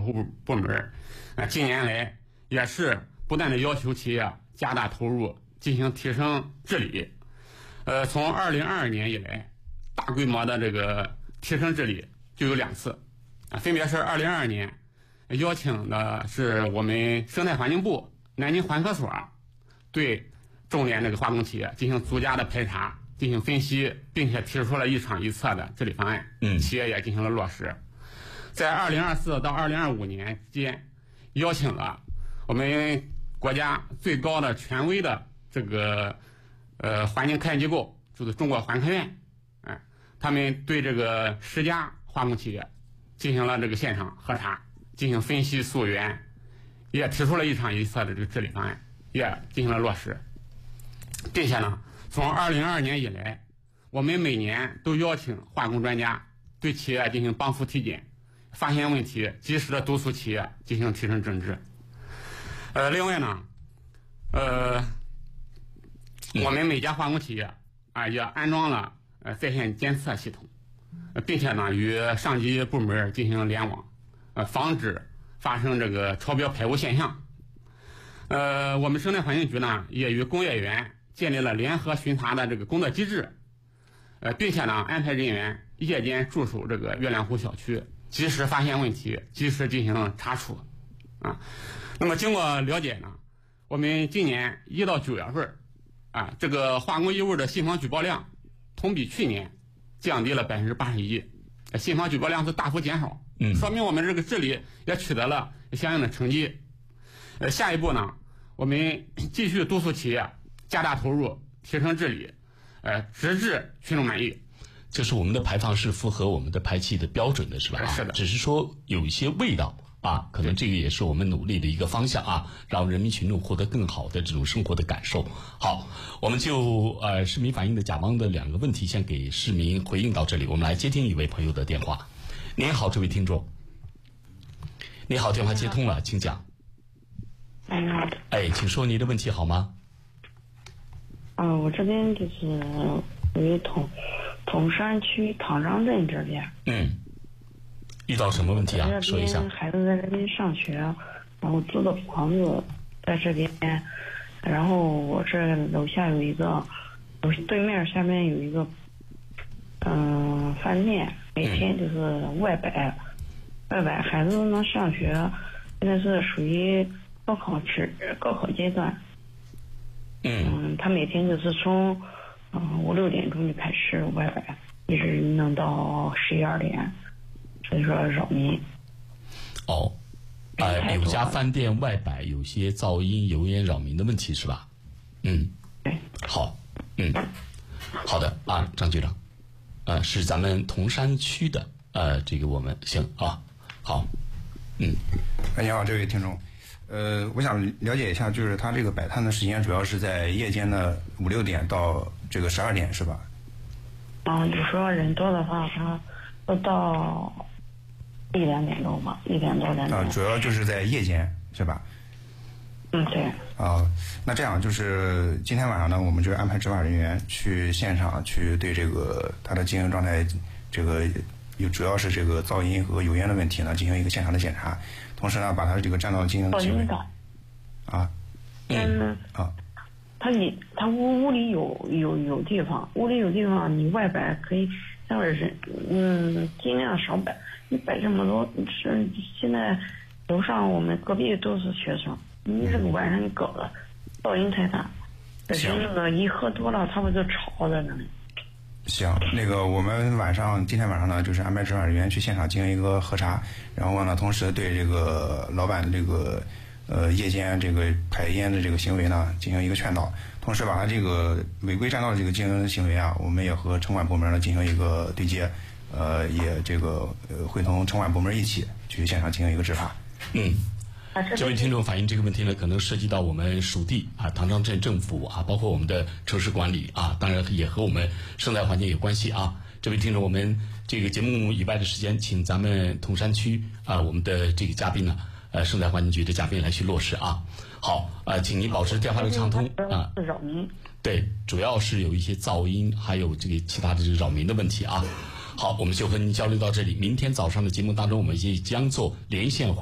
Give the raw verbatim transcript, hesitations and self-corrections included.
护部部门啊，近年来也是不断的要求企业加大投入，进行提升治理。呃，从二零二二年以来，大规模的这个提升治理就有两次啊，分别是二零二二年邀请的是我们生态环境部、南京环科所对重点这个化工企业进行逐家的排查，进行分析，并且提出了一厂一策的治理方案， 嗯， 企业也进行了落实。在二零二四到二零二五年间，邀请了我们国家最高的权威的这个呃环境科研机构，就是中国环科院，哎、呃，他们对这个十家化工企业进行了这个现场核查，进行分析溯源，也提出了一厂一策的这个治理方案，也进行了落实。并且呢，从二零二二年以来，我们每年都邀请化工专家对企业进行帮扶体检，发现问题，及时的督促企业进行提升整治。呃，另外呢，呃，我们每家化工企业啊也安装了呃在线监测系统，呃、并且呢与上级部门进行联网，呃，防止发生这个超标排污现象。呃，我们生态环境局呢也与工业园建立了联合巡查的这个工作机制，呃，并且呢安排人员夜间驻守这个月亮湖小区，及时发现问题，及时进行查处啊。那么经过了解呢，我们今年一到九月份啊，这个化工异物的信访举报量同比去年降低了百分之八十一，信访举报量是大幅减少， 嗯， 说明我们这个治理也取得了相应的成绩。呃，下一步呢，我们继续督促企业加大投入，提升治理，呃，直至群众满意。 就是我们的排放是符合我们的排气的标准的，是吧？啊、 是的。 只是说有一些味道啊，可能这个也是我们努力的一个方向啊，让人民群众获得更好的这种生活的感受。好，我们就呃市民反映的甲方的两个问题，先给市民回应到这里。我们来接听一位朋友的电话。您好，这位听众。你好，电话接通了，请讲。 哎，你好。 哎，请说您的问题好吗？ 嗯、呃，我这边就是于统统山区唐庄镇这边。 嗯。遇到什么问题啊？说一下。 孩子在这边上学，然后租的房子在这边，然后我这楼下有一个，对面下面有一个，嗯、呃，饭店，每天就是外摆，嗯、外摆孩子呢上学，现在是属于高考制高考阶段。 嗯。 嗯，他每天就是从嗯、呃、五六点钟就开始外摆，一直弄到十一二点。所以说扰民。 哦，呃，有家饭店外摆有些噪音、油烟扰民的问题是吧？嗯， 对， 好，嗯，好的啊，张局长，呃，是咱们铜山区的，呃，这个我们行啊，好，嗯， 哎，你好，这位听众，呃，我想了解一下，就是他这个摆摊的时间主要是在夜间的五六点到这个十二点是吧？ 嗯，有时候人多的话，他都到一两点钟吧，一点多两点。 啊，主要就是在夜间是吧？ 嗯，对。 啊，那这样就是今天晚上呢，我们就安排执法人员去现场去对这个他的经营状态，这个有主要是这个噪音和油烟的问题呢，进行一个现场的检查，同时呢，把他这个占道经营的行为啊， 嗯啊， 他你他屋屋里有有有地方，屋里有地方，你外摆可以，但是嗯尽量少摆。你摆这么多，是现在楼上我们隔壁都是学生，你这个晚上你搞的噪音太大，本身那个一喝多了，他们就吵在那里。 行，那个我们晚上今天晚上呢，就是安排执法人员去现场进行一个核查，然后呢，同时对这个老板的这个呃夜间这个排烟的这个行为呢进行一个劝导，同时把他这个违规占道的这个经营行为啊，我们也和城管部门呢进行一个对接。呃，也这个呃，会同城管部门一起去现场进行一个执法。 嗯，这位听众反映这个问题呢，可能涉及到我们属地啊，唐庄镇政府啊，包括我们的城市管理啊，当然也和我们生态环境有关系啊。这位听众，我们这个节目以外的时间，请咱们铜山区啊，我们的这个嘉宾呢，呃，生态环境局的嘉宾来去落实啊。好，呃，请您保持电话的畅通啊。 扰民。 对，主要是有一些噪音，还有这个其他的这个扰民的问题啊。好，我们就和您交流到这里。明天早上的节目当中，我们也将做连线会。